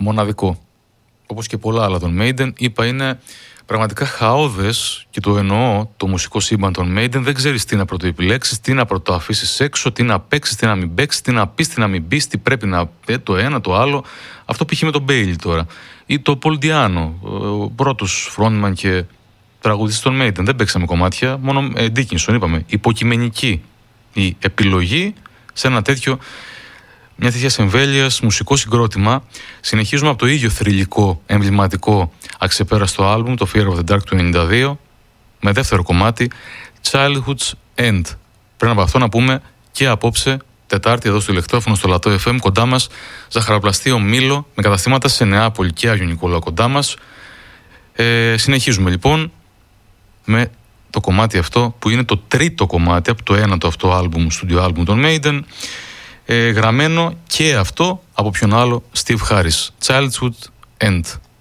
μοναδικό. Όπως και πολλά άλλα των Maiden, είπα, είναι πραγματικά χαόδες, και το εννοώ, το μουσικό σύμπαν των Maiden. Δεν ξέρεις τι να πρωτοεπιλέξεις, τι να πρωτοαφήσεις έξω, τι να παίξεις, τι να μην παίξεις, τι να πεις, τι να μην πεις, τι πρέπει να πει, το ένα, το άλλο. Αυτό π.χ. με τον Bailey τώρα. Ή το Paul Di'Anno, ο πρώτος frontman και τραγουδιστής των Maiden. Δεν παίξαμε κομμάτια, μόνο Dickinson, είπαμε. Υποκειμενική η επιλογή σε ένα τέτοιο, μια τέτοια εμβέλειας μουσικό συγκρότημα. Συνεχίζουμε από το ίδιο θρυλικό, εμβληματικό, αξεπέραστο άλμπουμ, το Fear of the Dark του 92, με δεύτερο κομμάτι, Childhood's End. Πρέπει από αυτό να πούμε και απόψε, Τετάρτη, εδώ στο ηλεκτρόφωνο, στο Λατό FM, κοντά μας, ζαχαροπλαστείο Μήλο, με καταστήματα σε Νεάπολη και Άγιο Νικόλαο κοντά μας. Συνεχίζουμε λοιπόν με το κομμάτι αυτό, που είναι το τρίτο κομμάτι από το ένατο αυτό άλμπουμ, studio άλμπουμ των Maiden, γραμμένο και αυτό από ποιον άλλο, Steve Harris, Childhood's End.